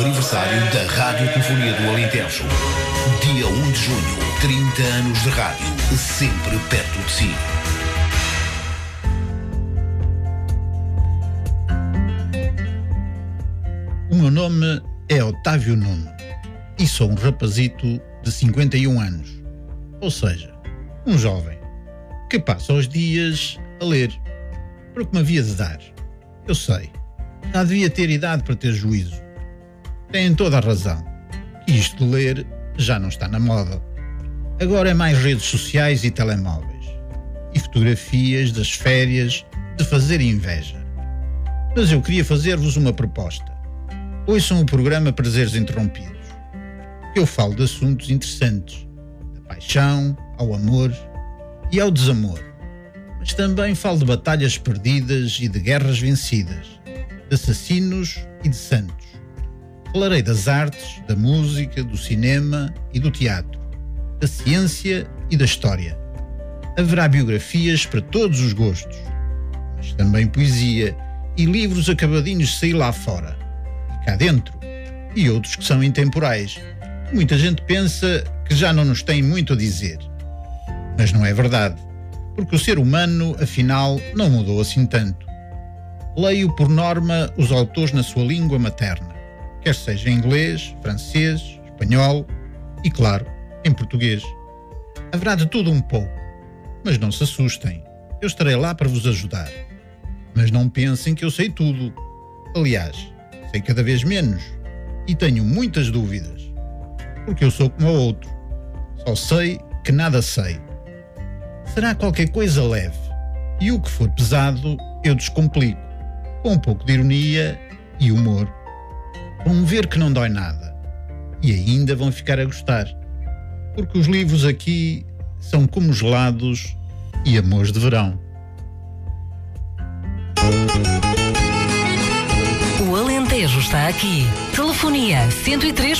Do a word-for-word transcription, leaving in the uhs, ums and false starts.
Aniversário da Radiocofonia do Alentejo. Dia um de junho, trinta anos de rádio, sempre perto de si. O meu nome é Otávio Nuno e sou um rapazito de cinquenta e um anos, ou seja, um jovem, que passa os dias a ler, porque me havia de dar. Eu sei, já devia ter idade para ter juízo. Têm toda a razão, que isto de ler já não está na moda. Agora é mais redes sociais e telemóveis, e fotografias das férias de fazer inveja. Mas eu queria fazer-vos uma proposta. Ouçam o programa Prazeres Interrompidos. Eu falo de assuntos interessantes, da paixão ao amor e ao desamor. Mas também falo de batalhas perdidas e de guerras vencidas, de assassinos e de santos. Falarei das artes, da música, do cinema e do teatro, da ciência e da história. Haverá biografias para todos os gostos, mas também poesia e livros acabadinhos de sair lá fora e cá dentro, e outros que são intemporais. Muita gente pensa que já não nos tem muito a dizer. Mas não é verdade, porque o ser humano, afinal, não mudou assim tanto. Leio, por norma, os autores na sua língua materna, quer seja em inglês, francês, espanhol e, claro, em português. Haverá de tudo um pouco, mas não se assustem, eu estarei lá para vos ajudar. Mas não pensem que eu sei tudo. Aliás, sei cada vez menos e tenho muitas dúvidas, porque eu sou como o outro, só sei que nada sei. Será qualquer coisa leve, e o que for pesado eu descomplico, com um pouco de ironia e humor. Vão ver que não dói nada, e ainda vão ficar a gostar, porque os livros aqui são como gelados e amores de verão. O Alentejo está aqui. Telefonia cento e três